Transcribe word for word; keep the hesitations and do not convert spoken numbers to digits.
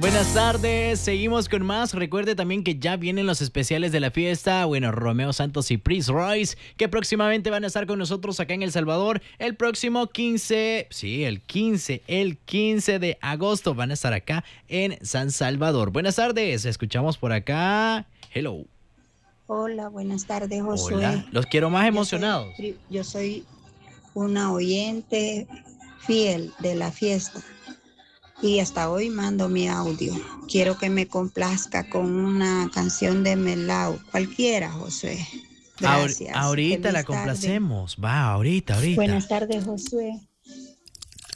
Buenas tardes, seguimos con más. Recuerde también que ya vienen los especiales de la fiesta. Bueno, Romeo Santos y Prince Royce, que próximamente van a estar con nosotros acá en El Salvador. El próximo quince, sí, el quince, el quince de agosto van a estar acá en San Salvador. Buenas tardes, escuchamos por acá. Hello. Hola, buenas tardes, Josué. Hola, los quiero más emocionados. Yo soy, yo soy una oyente fiel de la fiesta. Y hasta hoy mando mi audio. Quiero que me complazca con una canción de Melau, cualquiera, Josué. Gracias. Ahorita Feliz la tarde. complacemos. Va, ahorita, ahorita. Buenas tardes, Josué.